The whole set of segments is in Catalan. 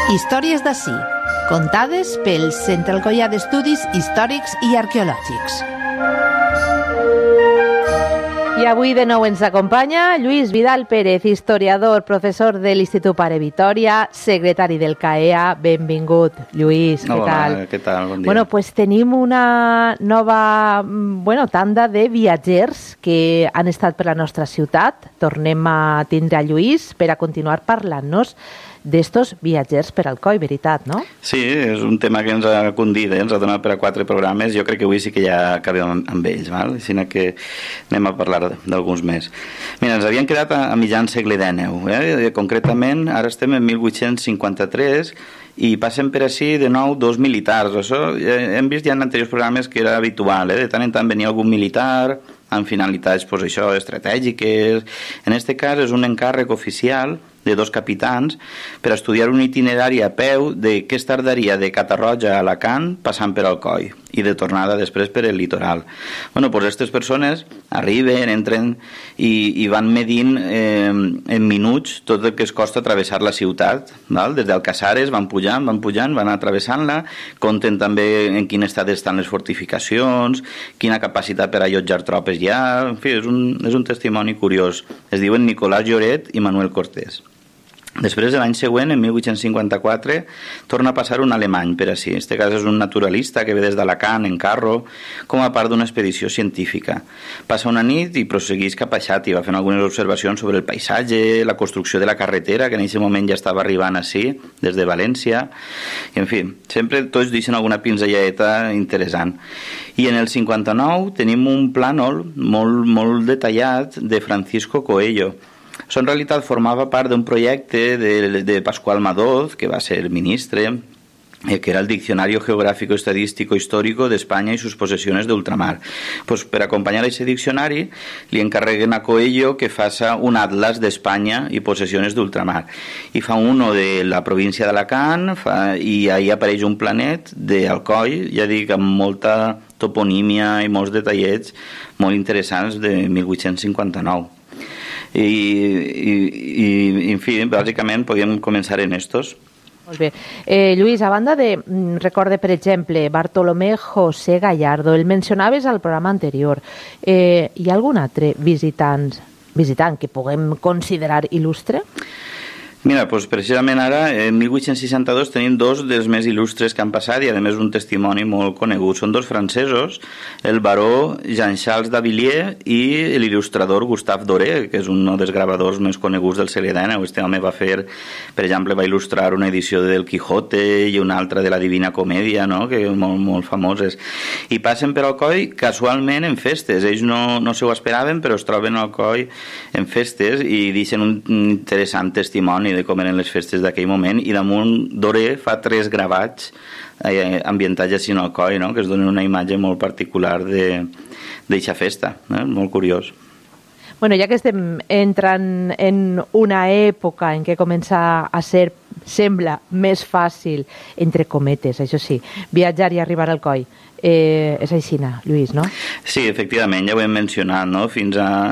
Històries d'ací, contades pel Centre Alcoià d'Estudis Històrics i Arqueològics. I avui de nou ens acompanya Lluís Vidal Pérez, historiador, professor de l'Institut Pare Vitòria, secretari del CAEA. Benvingut, Lluís, què tal? Hola, què tal? Bon dia. Bueno, pues tenim una nova tanda de viatgers que han estat per la nostra ciutat. Tornem a tindre a Lluís per a continuar parlant-nos d'estos viatgers per Alcoi, veritat, no? Sí, és un tema que ens ha condit, ens ha donat per a 4 programes. Jo crec que avui sí que ja acabem amb ells, val? Així que anem a parlar d'alguns més. Mira, ens havien quedat a mitjan segle XIX, concretament ara estem en 1853 i passen per així de nou 2 militars. Això hem vist ja en anteriors programes que era habitual, de tant en tant venia algun militar amb finalitats, pues això, estratègiques. En aquest cas és un encàrrec oficial de 2 capitans per estudiar un itinerari a peu de què es tardaria de Catarroja a Alacant passant per Alcoi i de tornada després per el litoral. Bueno, doncs aquestes persones arriben, entren i van medint en minuts tot el que es costa travessar la ciutat, val? Des d'Alcasares van pujant, van atravessant-la, compten també en quin estat estan les fortificacions, quina capacitat per allotjar tropes hi ha. En fi, és un testimoni curiós. Es diuen Nicolás Lloret i Manuel Cortés. Després, l'any següent, en 1854, torna a passar un alemany per així. En aquest cas és un naturalista que ve des d'Alacant en carro com a part d'una expedició científica. Passa una nit i prossegueix cap a Xàtiva, fent algunes observacions sobre el paisatge, la construcció de la carretera, que en aquest moment ja estava arribant així, des de València. I, en fi, sempre tots deixen alguna pinzelladeta interessant. I en el 59 tenim un plànol molt detallat de Francisco Coello. Això en realitat formava part d'un projecte de Pascual Madoz, que va ser ministre, que era el Diccionario Geográfico Estadístico Histórico de España y sus posesiones de ultramar. Pues per acompanyar a aquest diccionari li encarreguen a Coello que faça un atlas d'Espanya i possessions d'ultramar. I fa uno de la província d'Alacant i ahí apareix un planet d'Alcoi, ja dic, amb molta toponímia i molts detallets molt interessants de 1859. I en fi, bàsicament podíem començar en estos. Molt bé. Lluís, a banda de, recorde, per exemple, Bartolomé José Gallardo, el mencionaves al programa anterior. Hi ha algun altre visitant que puguem considerar il·lustre? Mira, doncs precisament ara, en 1862, tenim 2 dels més il·lustres que han passat i, a més, un testimoni molt conegut. Són 2 francesos, el baró Jean-Charles d'Avilliers i l'il·lustrador Gustave Doré, que és un dels gravadors més coneguts del segle XIX. Este home va fer, per exemple, va il·lustrar una edició del Quijote i una altra de la Divina Comèdia, no? Que molt famoses. I passen per Alcoi casualment en festes. Ells no s'ho esperaven, però es troben a Alcoi en festes i deixen un interessant testimoni de com eren les festes d'aquell moment, i damunt Doré fa 3 gravats ambientats així en Alcoi, no? Que es donen una imatge molt particular d'eixa festa, molt curiós. Bueno, ja que estem entrant en una època en què comença a ser, sembla, més fàcil, entre cometes, això sí, viatjar i arribar al Alcoi, és aixina, Lluís, no? Sí, efectivament, ja ho hem mencionat, no? Fins a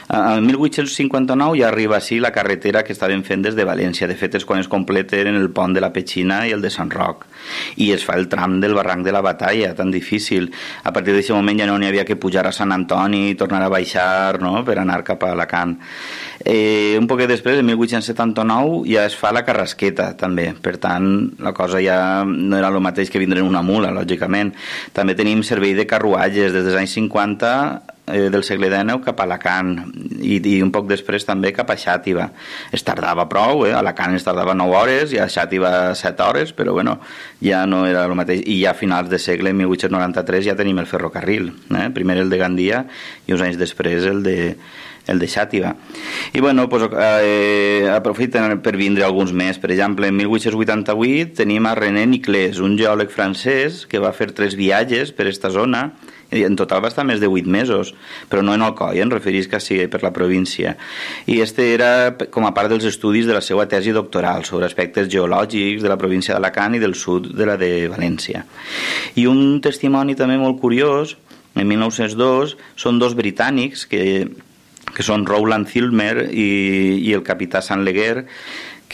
1859 ja arriba així la carretera que estaven fent des de València. De fet, és quan es completen el pont de la Petxina i el de Sant Roc. I es fa el tram del barranc de la Batalla, tan difícil. A partir d'aquest moment ja no n'hi havia que pujar a Sant Antoni i tornar a baixar, no?, per anar cap a Alacant. Un poc després, en 1879, ja es fa la Carrasqueta, també. Per tant, la cosa ja no era el mateix que vindre en una mula, lògicament. També tenim servei de carruatges des dels anys 50 del segle XIX cap a Alacant i un poc després també cap a Xàtiva. Es tardava prou, a Alacant es tardava 9 hores i a Xàtiva 7 hores, però bueno, ja no era el mateix. I ja a finals de segle, en 1893, ja tenim el ferrocarril. Primer el de Gandia i uns anys després el de Xàtiva. I bueno, pues, aprofiten per vindre alguns més. Per exemple, en 1888 tenim a René Niclés, un geòleg francès que va fer 3 viatges per aquesta zona. En total va estar més de 8 mesos, però no en Alcoi, em referís que sí per la província. I este era com a part dels estudis de la seva tesi doctoral sobre aspectes geològics de la província d'Alacant i del sud de la de València. I un testimoni també molt curiós, en 1902, són 2 britànics que són Rowland Filmer i el capità Saint Leger,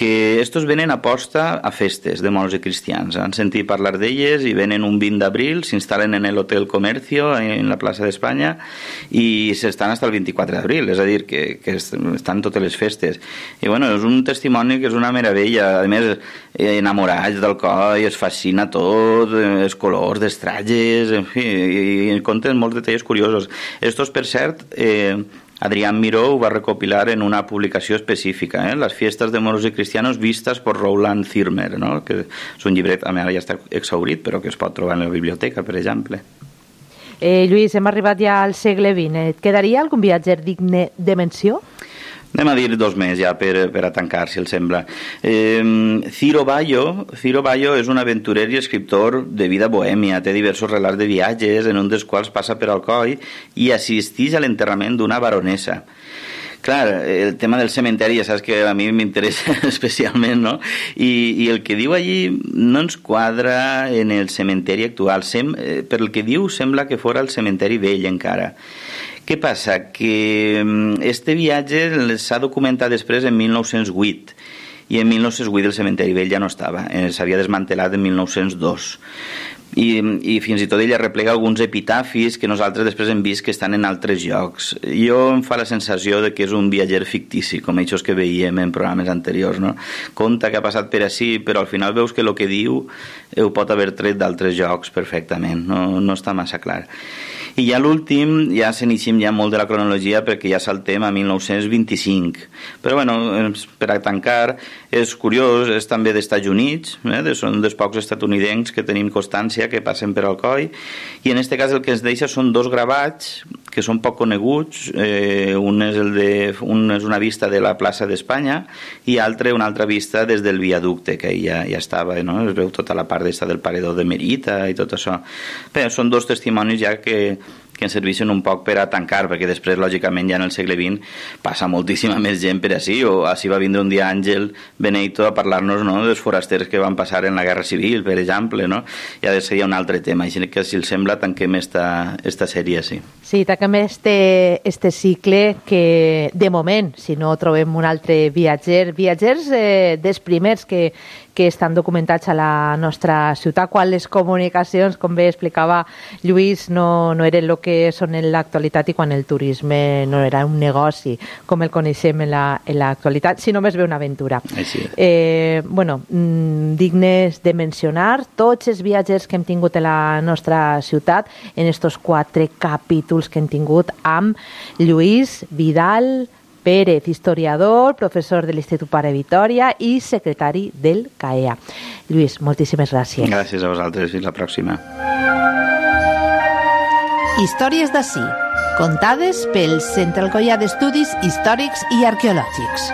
que estos venen a posta a festes de moros i cristians. Han sentit parlar d'elles i venen un 20 d'abril, s'instal·len en el Hotel Comercio, en la plaça d'Espanya, i s'estan fins al 24 d'abril, és a dir, que estan totes les festes. I bueno, és un testimoni que és una meravella. A més, enamorats del coi, es fascina tot, els colors dels trajes, en fi, i conten molts detalls curiosos. Estos, per cert, Adrián Miró ho va recopilar en una publicació específica, Les fiestas de moros y cristianos vistas por Roland Zirmer, no? Que és un llibret, ara ja està exhaurit, però que es pot trobar en la biblioteca, per exemple. Lluís, hem arribat ja al segle XX. Et quedaria algun viatger digne de menció? Anem a dir 2 més ja per a tancar, si el sembla. Ciro Bayo és un aventurer i escriptor de vida bohèmia, té diversos relats de viatges, en un dels quals passa per Alcoi i assisteix a l'enterrament d'una baronessa. Clar, el tema del cementeri ja saps que a mi m'interessa especialment, no? I el que diu allí no ens quadra en el cementeri actual. Per el que diu sembla que fora el cementeri vell encara. Què passa? Que este viatge s'ha documentat després en 1908 i en 1908 el cementeri vell ja no estava, s'havia desmantelat en 1902 i fins i tot ella replega alguns epitafis que nosaltres després hem vist que estan en altres llocs. Jo em fa la sensació de que és un viatger fictici, com aquests que veiem en programes anteriors, no? Conta que ha passat per ací, però al final veus que el que diu ho pot haver tret d'altres llocs perfectament, no està massa clar. I ja l'últim, ja s'iniciïm ja molt de la cronologia perquè ja saltem a 1925. Però bueno, per a tancar, és curiós, és també d'Estats Units, són dels pocs estatunidencs que tenim constància que passen per Alcoi, i en aquest cas el que ens deixa són 2 gravats que són poc coneguts. Un és una vista de la plaça d'Espanya i una altra vista des del viaducte, que ja estava, no? Es veu tota la part del paredor de Merita i tot això. Bé, són 2 testimonis ja que ens serveixen un poc per a tancar, perquè després, lògicament, ja en el segle XX passa moltíssima més gent per ací, o així va vindre un dia Àngel Beneito a parlar-nos, no?, dels forasters que van passar en la Guerra Civil, per exemple, no? Ja seria un altre tema, així que, si els sembla, tanquem esta sèrie, sí. Sí, tanquem este cicle que, de moment, si no trobem un altre viatgers dels primers que estan documentats a la nostra ciutat, quan les comunicacions, com bé explicava Lluís, no eren el que són en l'actualitat i quan el turisme no era un negoci com el coneixem en l'actualitat, sinó més bé una aventura. Dignes de mencionar tots els viatgers que hem tingut a la nostra ciutat en estos 4 capítols que hem tingut amb Lluís Vidal Pérez, historiador, professor de l'Institut Pare Vitòria i secretari del CAEA. Lluís, moltíssimes gràcies. Gràcies a vosaltres, fins la pròxima. Històries d'ací, contades pel Centre Alcoià d'Estudis Històrics i Arqueològics.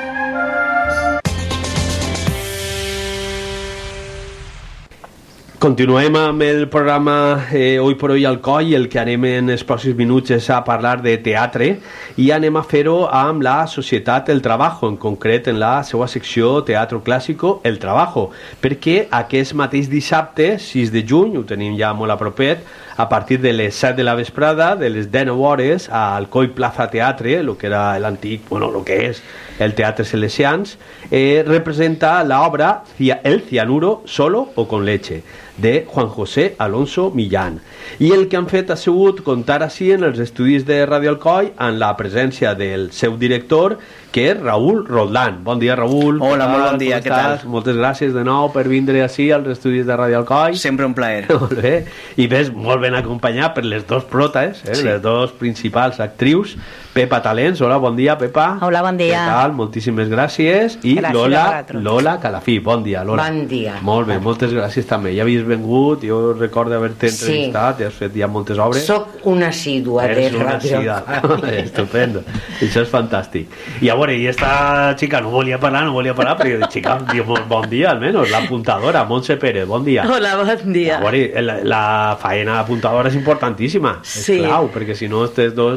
Continuem amb el programa Hoy por Hoy Alcoi, el que anem en els pròxims minuts és a parlar de teatre i anem a fer-ho amb la Societat El Trabajo, en concret en la seva secció Teatro Clásico El Trabajo, perquè aquest mateix dissabte, 6 de juny, ho tenim ja molt a propet, a partir de les 7 de la vesprada, de les 19 hores, a Alcoi Plaza Teatre, el que era l'antic, el que és el Teatre Salesians, representa l'obra El cianuro solo o con leche, de Juan José Alonso Millán. I el que han fet ha sigut contar així en els estudis de Radio Alcoi amb la presència del seu director, que és Raúl Roldán. Bon dia, Raúl. Hola, molt bon dia, què tal? Moltes gràcies de nou per vindre així als estudis de Radio Alcoi. Sempre un plaer. Molt bé. I ves molt ben acompanyat per les 2 protes, sí. Les 2 principals actrius. Pepa Talents, hola, bon dia, Pepa. Hola, bon dia. Què tal? Moltíssimes gràcies. I Lola Calafí, bon dia, Lola. Bon dia. Molt bé, moltes gràcies també. Ja havies vengut, jo recordo haver-te entrevistat, ja has fet ja moltes obres. Soc una assídua de Radio Alcoi. Estupendo, això és fantàstic. I a veure, i esta xica no volia parlar, però xica, bon dia, almenys, l'apuntadora, Montse Pérez, bon dia. Hola, bon dia. A veure, la faena apuntadora és importantíssima, és clau, perquè si no, aquests 2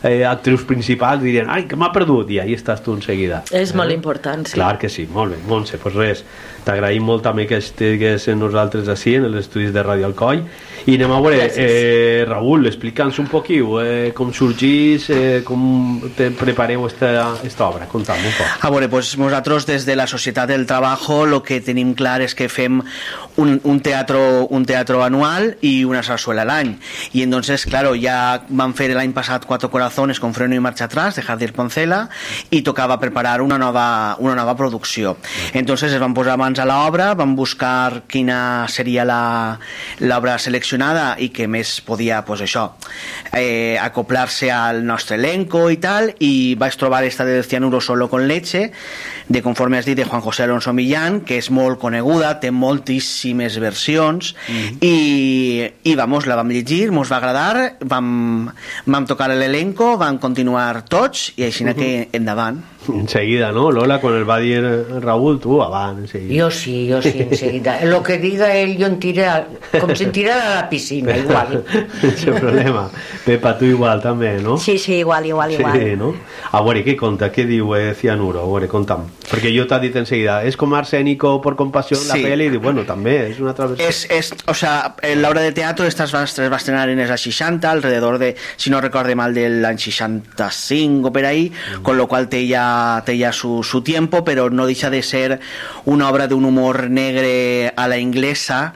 actrius principals dirien, ai, que m'ha perdut, i ahí estàs tu en seguida. És molt important, sí. Clar que sí, molt bé, Montse, pues res, t'agraïm molt també que estigués amb nosaltres així en els estudis de Ràdio Alcoi, i anem a veure, Raúl, explica'ns un poquiu com sorgís, com te prepareu esta obra, conta'm un poc. A veure, pues nosaltres des de la Societat del Trabajo lo que tenim clar és que fem un teatro anual i una sarsuela a l'any, i entonces, claro, ja vam fer l'any passat Cuatro Corazones con freno y marcha atrás de Javier Poncela i tocava preparar una nova producció. Entonces es van posar mans a l'obra, van buscar quina seria l'obra seleccionada i que més podia, pues això, acoplar-se al nostre elenco i tal, i vaig trobar esta del Cianuro solo con leche, de Conforme has dit, de Juan José Alonso Millán, que és molt coneguda, té moltíssimes versions, i vamos, la vam llegir, mos va agradar, vam tocar l'elenco, vam continuar tots, i així que endavant. Enseguida, ¿no? Lola, con el va dir Raúl, tú avant, enseguida. Yo sí, enseguida. Lo que diga él, yo com si em tirara a la piscina, igual. Sense problema. Pepa, tu igual també, no? Sí, igual. Sí, no? A veure, què conta? Què diu Cianuro? A veure, conta'm. Perquè jo t'ha dit enseguida, és com Arsénico por compasión, la peli, i dic, bueno, també, és una altra versió. O sea, l'obra de teatro esta va estrenar en els 60, alrededor de, si no recorde mal, del l'any 65 o per ahí, con lo cual té ja su tiempo, pero no deja de ser una obra de un humor negre a la inglesa,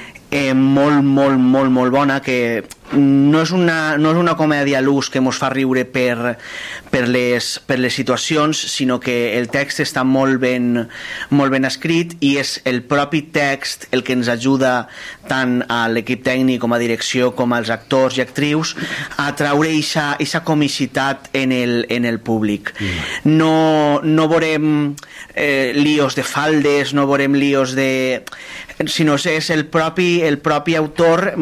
molt bona, que no és una comèdia a l'ús que mos fa riure per les situacions, sinó que el text està molt ben escrit, i és el propi text el que ens ajuda tant a l'equip tècnic com a direcció com als actors i actrius a traure eixa comicitat en el públic. No veurem líos de faldes, no veurem líos de... sinó és el propi autor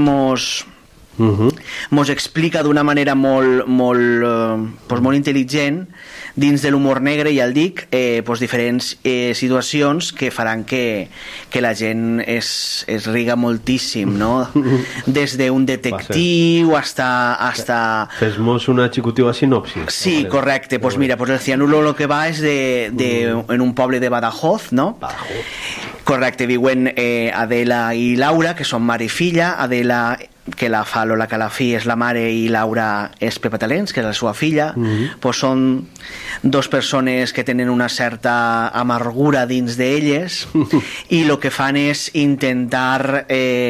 mos explica d'una manera molt intel·ligent, dins de l'humor negre, ja el dic, diferents situacions que faran que la gent es riga moltíssim, no? Des d'un detectiu hasta... Fes-mos una xicotiva sinopsi. Sí, correcte. Pues mira, el Cianuro lo que va és en un poble de Badajoz, no? Correcte, viuen Adela i Laura, que són mare i filla. Adela, que la fa Lola Calafí, és la mare, i Laura és Pepa Talents, que és la seva filla. Pues són dos persones que tenen una certa amargura dins d'elles, i el que fan és intentar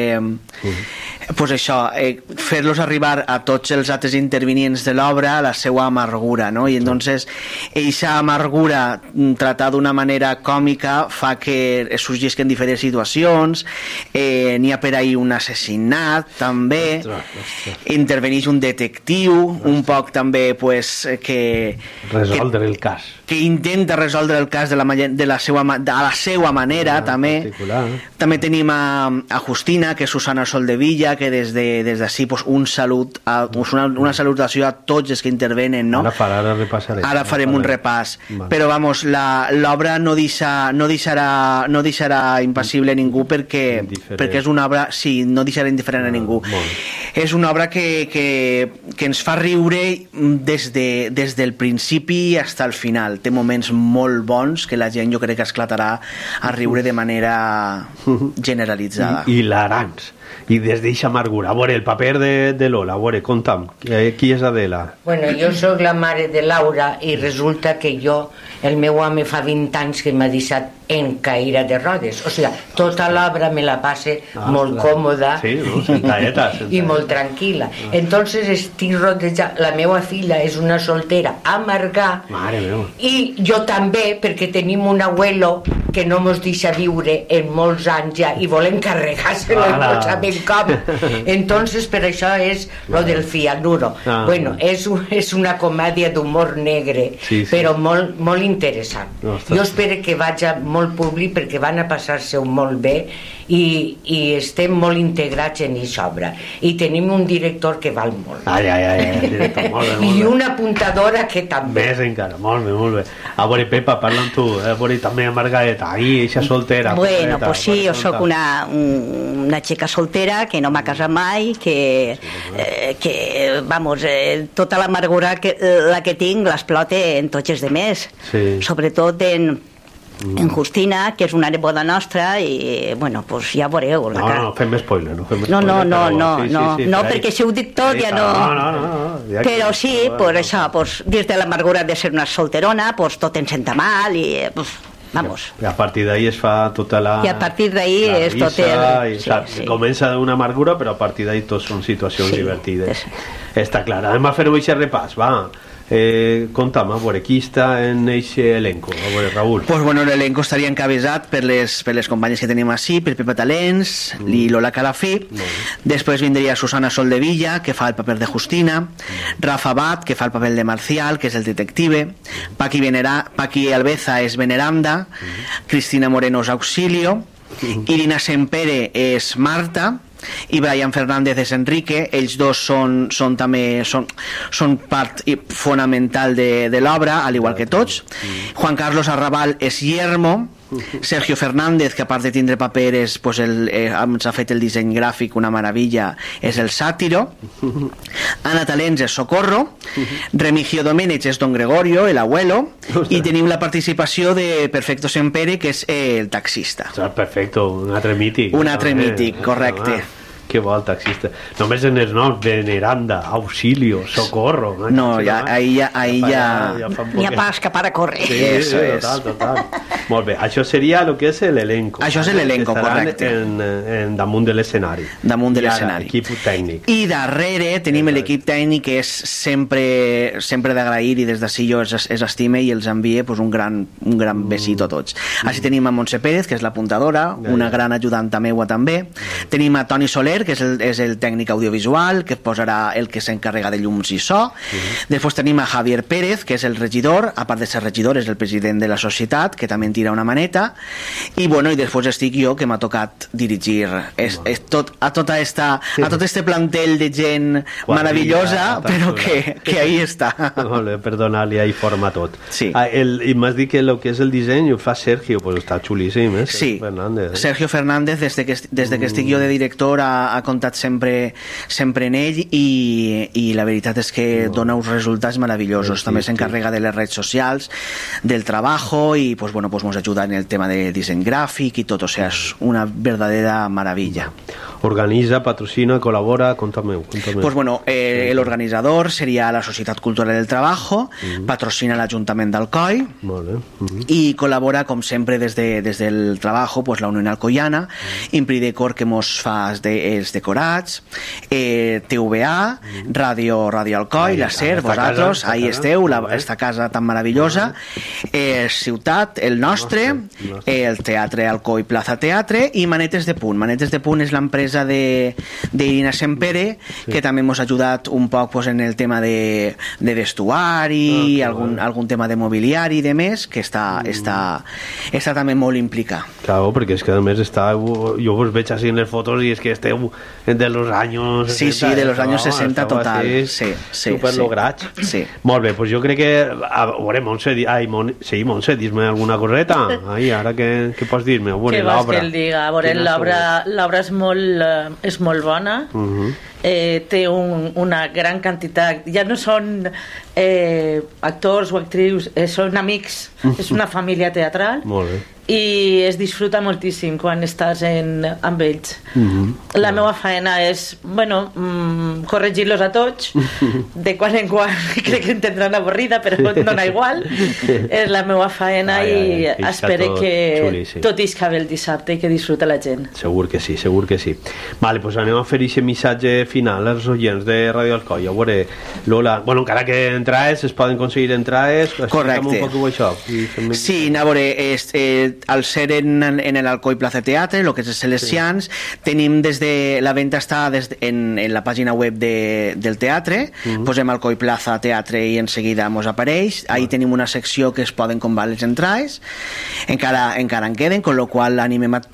fer-los arribar a tots els altres intervenients de l'obra a la seva amargura, no? I entonces eixa amargura tratada d'una manera còmica fa que sorgisquen diferents situacions, n'hi ha per ahí un assassinat també, interveneix un detectiu, un poc també que resoldre el cas, que intenta resoldre el cas de la seva manera, també. També tenim a Justina, que és Susana Soldevilla, que des d'ací una salutació a tots els que intervenen, no? Ara farem un repàs. Però vamos, l'obra no deixarà impassible a ningú, perquè és una obra, sí, no deixarà indiferent a ningú. És una obra que ens fa riure des del principi fins al final. Té moments molt bons que la gent, jo crec, que esclatarà a riure de manera generalitzada. Hilarants. I des d'eixa amargura. A veure, el paper de Lola, a veure, conta'm, qui és Adela? Bueno, jo sóc la mare de Laura, i resulta que el meu home fa 20 anys que m'ha deixat en caïra de rodes, o sigui, tota l'obra me la passe molt còmoda i molt tranquil·la. Entonces estic rodejada, la meva filla és una soltera amarga, i jo també, perquè tenim un abuelo que no mos deixa viure en molts anys ja i volem carregar-se-lo i no sabem com. Entonces per això és lo del Cianuro. Bueno, és una comèdia d'humor negre, però molt interessant. Jo espero que vagi molt públic, perquè van a passar-se-ho molt bé, i estem molt integrats en aquesta obra, i tenim un director que val molt, i una apuntadora que també. Més encara, molt bé. A veure, Pepa, parla amb tu, a veure, també amargaeta. soltereta, eixa soltera. Bueno, pues sí, jo sóc una xica soltera que no m'ha casat mai, que vamos, tota l'amargura la que tinc l'explote en tots els demés, sobretot en Justina, que és una neboda nostra, i bueno, pues ja veureu. No, fem spoiler. No, perquè si ho dic tot ja no... Però sí, pues això, dins de l'amargura de ser una solterona, pues tot em senta mal i... Vamos. I a partir d'ahí es fa tota la... I a partir d'ahí és tot el... Comença d'una amargura, però a partir d'ahí tot són situacions divertides. Està clar. Anem a fer-ho aquest repàs, va. Conta'm, a veure, qui està en aquest elenco? A veure, Raúl. Pues bueno, l'elenco estaria encabezat per les companyes que tenim així, per Pepa Talents i Lola Calafí. Després vindria Susana Soldevilla, que fa el paper de Justina, Rafa Abad, que fa el paper de Marcial, que és el detective, Paqui Albeza és Veneranda, Cristina Moreno és Auxilio, Irina Sempere és Marta, i Brian Fernández és Enrique. Ells dos són part fonamental de l'obra, al igual que tots. Juan Carlos Arrabal és Guillermo, Sergio Fernández, que a part de tindre paper ens ha fet el disseny gràfic una meravella, és el Sàtiro. Ana Talents és Socorro, Remigio Domènech és Don Gregorio, el abuelo, i tenim la participació de Perfecto Sempere, que és el taxista. Perfecto, un altre mític. Un altre mític, correcte. Que bo el taxista. Només en els noms, Veneranda, Auxilio, Socorro. No, ahí ja... N'hi ha pas que para córrer. Sí, total. Molt bé, això seria el que és l'elenco. Això és l'elenco, correcte. Damunt de l'escenari. Damunt de l'escenari. L'equip tècnic. I darrere tenim l'equip tècnic, que és sempre d'agrair, i des d'ací jo els estime i els envie un gran besito a tots. Així tenim a Montse Pérez, que és l'apuntadora, una gran ajudanta meua també. Tenim a Toni Soler, que és el tècnic audiovisual, que posarà el que s'encarrega de llums i so. Després tenim a Javier Pérez, que és el regidor, a part de ser regidor és el president de la societat, que també en tira una maneta, i després estic jo, que m'ha tocat dirigir a tot este plantel de gent meravellosa, però que ahí està. Molt bé, per donar-li ahí forma a tot. I m'has dit que el que és el disseny ho fa Sergio, pues està xulíssim, Sí, Sergio Fernández, des que estic jo de director, ha comptat sempre en ell, i la veritat és que dona uns resultats meravellosos. També s'encarrega de les redes socials, del treballo, i pues nos ajuda en el tema de disseny gràfic i tot, o sea, és una verdadera maravilla. Organitza, patrocina, colabora, contame. Pues bueno, el organizador sería la Societat Cultural del Trabajo, patrocina l'Ajuntament d'Alcoi, i colabora, com sempre, des del Trabajo, pues la Unió Alcoiana, Impridecor, que mos fa els decorats, TVA, Ràdio Alcoi, la SER, vosaltres, ahí esteu, esta casa tan meravellosa, Ciutat, el nostre, el Teatre Alcoi Plaza Teatre, i Manetes de Punt. Manetes de Punt és l'empresa d'Irina Sempere, que també ens ha ajudat un poc en el tema de vestuari, algun tema de mobiliari i de més, que està també molt implicat. Claro, perquè és que a més jo vos veig així en les fotos i és que esteu de los años 60. Sí, de los años 60 total. Super lograts. Molt bé, doncs jo crec que Montse, dis-me alguna coseta. Ara què pots dir-me? Què vols que el diga? L'obra és molt bona. Té una gran quantitat, ja no són actors o actrius, són amics, és una família teatral. Molt bé. I es disfruta moltíssim quan estàs amb ells. La meva feina és corregir-los a tots, de quan en quan crec que em tindran avorrida, però dona igual. És la meva feina i espero que tot isca bé el dissabte i que disfruta la gent. Segur que sí. Vale, doncs anem a fer aquest missatge final als oients de Radio Alcoi. A veure, Lola, encara que entrades es poden aconseguir entrades. Correcte. Sí, a veure, al ser en el Alcoi Plaza Teatre, el que és els Celestians, tenim la venda està en la pàgina web del teatre, posem Alcoi Plaza Teatre i en seguida mos apareix. Ahí tenim una secció que es poden comprar les entrades, encara en queden, con lo qual animem a tot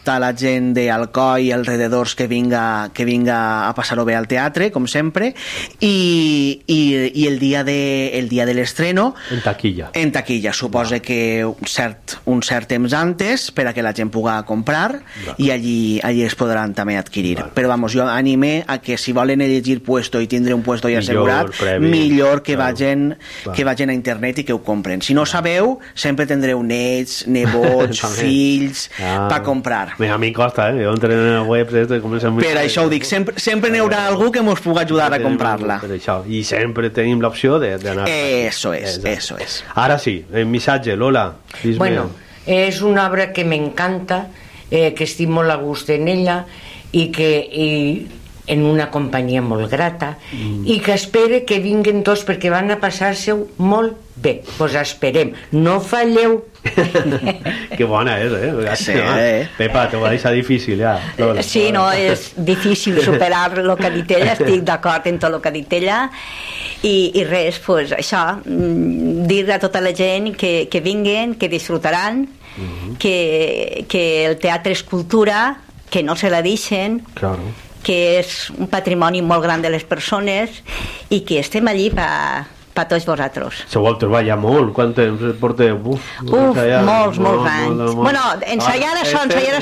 tota la gent d'Alcoi i alrededors que vinga a passar-ho bé al teatre, com sempre, i el dia de l'estreno en taquilla suposa que un cert temps antes per a que la gent puga comprar i allí es podran també adquirir. Però vamos, jo anime a que si volen llegir puesto i tindre un puesto ja assegurat, millor que vagin a internet i que ho compren. Si no sabeu, sempre tindreu nets, nebots, fills per comprar. A mi costa, jo entreno en el web per això ho dic, sempre n'hi haurà algú que mos pugui ajudar a comprar-la i sempre tenim l'opció d'anar. Eso es. Ara sí, el missatge, Lola. Bueno, és una obra que m'encanta, que estic molt a gust en ella i en una companyia molt grata i que espere que vinguen tots perquè van a passar-se-ho molt bé. Pues esperem, no falleu. Que bona és, Sí, Pepa, t'ho va deixar difícil, ja. Sí, no, és difícil superar el que ha dit ella, estic d'acord en tot el que ha dit ella, i res, pues això, dir a tota la gent que vinguen, que disfrutaran, que el teatre és cultura, que no se la deixen, que és un patrimoni molt gran de les persones i que estem allí per tots vosaltres. Se ho heu trobat ja molt, quant temps porteu? Molts anys. Bueno, ensayar això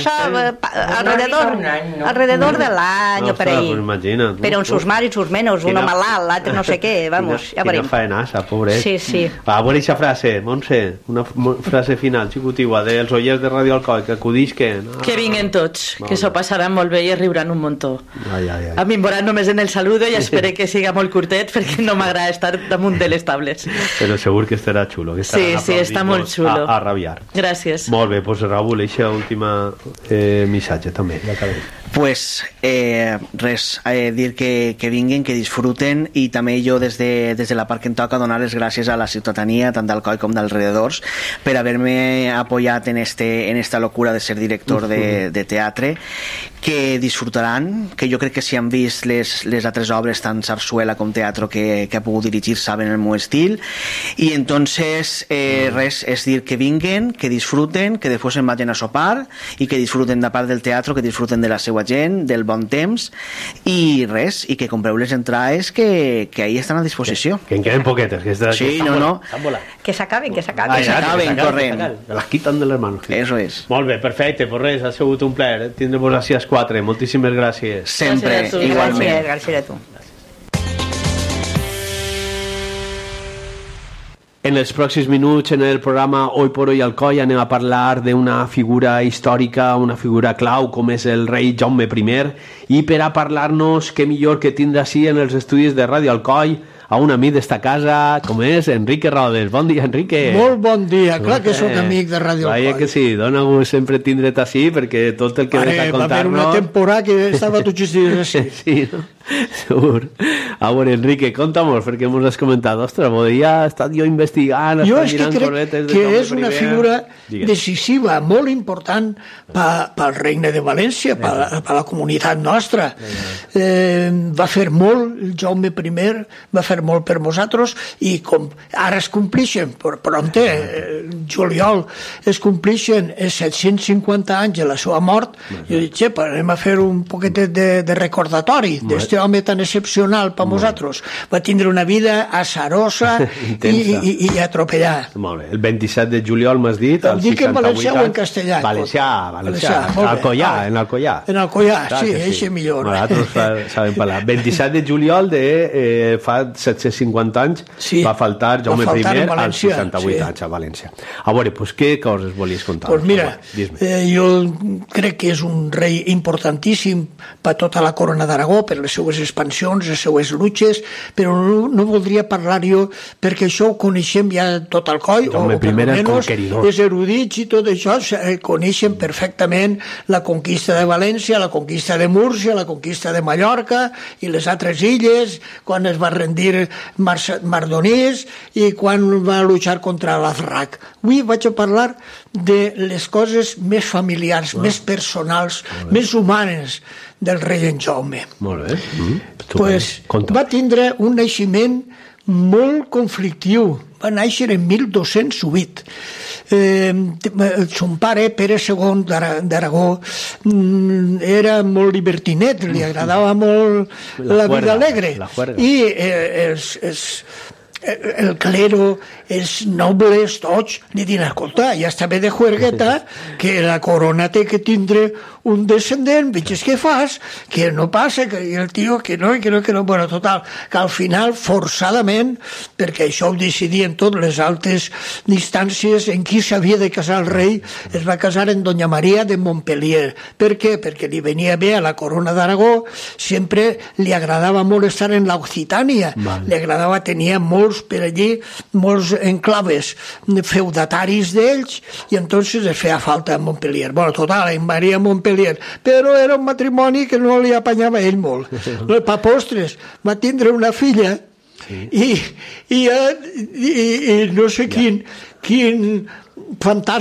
alrededor de l'any o per ahí. Però en sus más i sus menos, uno malalt, l'altre no sé què, vamos, ja veurem. Quina faenassa, pobret. Sí. Va, a veure aquesta frase, Montse, una frase final, xicotigua, dels oients de Radio Alcoi, que acudisquen. Que vinguen tots, que s'ho passaran molt bé i es riuran un muntó. A mi em veuran només en el saludo i espero que siga molt curtet perquè no m'agrada estar damunt de les tables. Però segur que estarà xulo. Que sí, està molt xulo. A rabiar. Gràcies. Molt bé, doncs Raül, eixa última missatge també. Ja acabem. Pues res, dir que vinguin, que disfruten, i també jo des de la part que em toca donar les gràcies a la ciutadania, tant d'Alcoi com d'alrededors, per haver-me apoyat en esta locura de ser director de teatre, que disfrutaran, que jo crec que si han vist les altres obres, tant Sarsuela com teatre que ha pogut dirigir, saben el meu estil, i entonces res, és dir que vinguen, que disfruten, que després se'n vagin a sopar i que disfruten de part del teatre, que disfruten de la seva gent, del bon temps, i res, i que compreu les entrades que ahí estan a disposició. Que en queden poquetes. Sí, no. Que s'acaben, corrent. Que las quitan de les manos. Eso es. Molt bé, perfecte, pues res, ha sigut un plaer tindre-vos així als quatre. Moltíssimes gràcies. Sempre, igualment. Gràcies a tu. En els pròxims minuts en el programa Hoy por Hoy Alcoi anem a parlar d'una figura històrica, una figura clau com és el rei Jaume I, i per a parlar-nos què millor que tindre així en els estudis de Ràdio Alcoi a un amic d'esta casa com és Enrique Rodes. Bon dia, Enrique. Molt bon dia, clar que soc amic de Ràdio Alcoi. Vaja que sí, dona gust sempre tindre't així perquè tot el que ves a contar-nos... Va haver una temporada que estava tots els dies així. Sí, no? Segur. A veure, Enrique, conta'mos, perquè mos has comentat, ostres, podria estar jo investigant, jo és que crec que és una figura decisiva, molt important pel Regne de València, per la comunitat nostra. Va fer molt el Jaume I, va fer molt per nosaltres, i com ara es complixen, prompte, juliol, es complixen 750 anys de la seva mort, i he dit, anem a fer un poquetet de recordatori d'este home tan excepcional per nosaltres. Va tindre una vida azarosa i atropellar. Molt bé. El 27 de juliol m'has dit, als 68 anys. Dic en valencià o en castellà? Valencià. Alcoià, en Alcoià. En Alcoià, sí, eixe millor. Nosaltres sabem parlar. 27 de juliol de fa 750 anys va faltar Jaume I als 68 anys a València. A veure, doncs què coses volies contar? Doncs mira, jo crec que és un rei importantíssim per tota la corona d'Aragó, per les seues expansions, les seues luches, però no voldria parlar jo perquè això ho coneixem ja tot Alcoi, o per almenys els erudits i tot això coneixen perfectament la conquista de València, la conquista de Múrcia, la conquista de Mallorca i les altres illes, quan es va rendir Mardonís i quan va luchar contra l'Azrac. Avui vaig a parlar de les coses més familiars, més personals, més humanes del rei en Jaume. Molt bé. Va tindre un naixement molt conflictiu. Va néixer en 1208. son pare, Pere II d'Aragó, era molt libertinet, li agradava molt la vida alegre. I el clero, els nobles, tots, li diuen, escolta, ja està bé de juergueta, que la corona té que tindre un descendent, veig què fas, que no passa, que el tio, que no, bueno, total, que al final, forçadament, perquè això ho decidien totes les altes instàncies en qui s'havia de casar el rei, es va casar en Doña Maria de Montpellier. Per què? Perquè li venia bé a la corona d'Aragó, sempre li agradava molt estar en l'Occitània, li agradava, tenia molts per allí, molts enclaves feudataris d'ells, i entonces es feia falta a Montpellier. Bueno, total, en Maria Montpellier, però era un matrimoni que no li apanyava ell molt. Pa postres, va tindre una filla i no sé quin fantasma